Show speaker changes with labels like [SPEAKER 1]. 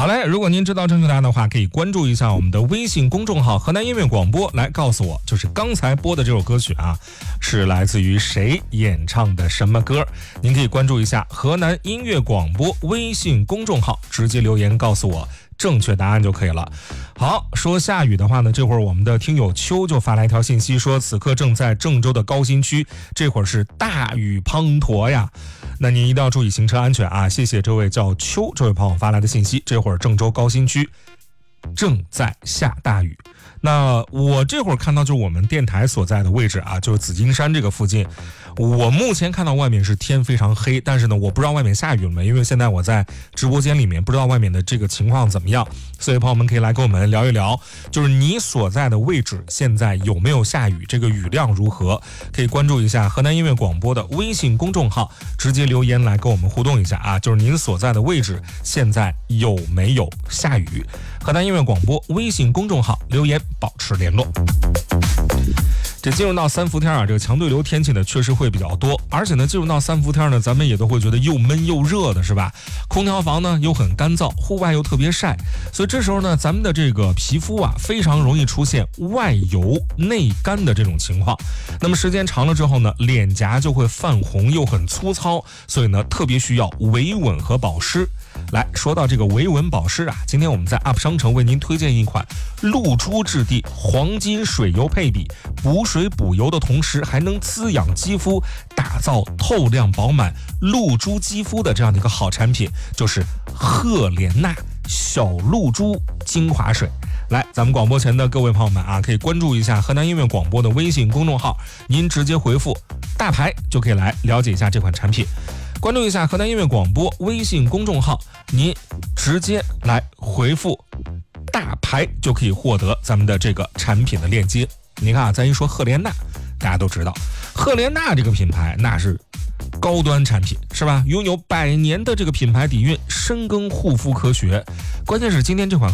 [SPEAKER 1] 好嘞，如果您知道正确答案的话，可以关注一下我们的微信公众号河南音乐广播，来告诉我，就是刚才播的这首歌曲啊，是来自于谁演唱的什么歌？您可以关注一下河南音乐广播微信公众号，直接留言告诉我正确答案就可以了。好，说下雨的话呢，这会儿我们的听友秋就发来一条信息说，此刻正在郑州的高新区，这会儿是大雨滂沱呀。那您一定要注意行车安全啊！谢谢这位叫秋这位朋友发来的信息，这会儿郑州高新区正在下大雨。那我这会儿看到就是我们电台所在的位置啊，就是紫金山这个附近。我目前看到外面是天非常黑，但是呢，我不知道外面下雨了没，因为现在我在直播间里面，不知道外面的这个情况怎么样。所以朋友们可以来跟我们聊一聊，就是你所在的位置现在有没有下雨，这个雨量如何？可以关注一下河南音乐广播的微信公众号，直接留言来跟我们互动一下啊，就是您所在的位置现在有没有下雨？河南音乐广播微信公众号留言保持联络。这进入到三伏天啊，这个强对流天气呢确实会比较多，而且呢进入到三伏天呢，咱们也都会觉得又闷又热的，是吧？空调房呢又很干燥，户外又特别晒，所以这时候呢，咱们的这个皮肤啊非常容易出现外油内干的这种情况。那么时间长了之后呢，脸颊就会泛红又很粗糙，所以呢特别需要维稳和保湿。来说到这个维稳保湿啊，今天我们在 UP 商城为您推荐一款露珠质地黄金水油配比，补水补油的同时还能滋养肌肤，打造透亮饱满露珠肌肤的这样的一个好产品，就是赫莲娜小露珠精华水。来，咱们广播前的各位朋友们啊，可以关注一下河南音乐广播的微信公众号，您直接回复大牌就可以来了解一下这款产品。关注一下河南音乐广播微信公众号，您直接来回复大牌就可以获得咱们的这个产品的链接。你看啊，咱一说赫莲娜，大家都知道赫莲娜这个品牌那是高端产品，是吧？拥有100年的这个品牌底蕴，深耕护肤科学。关键是今天这款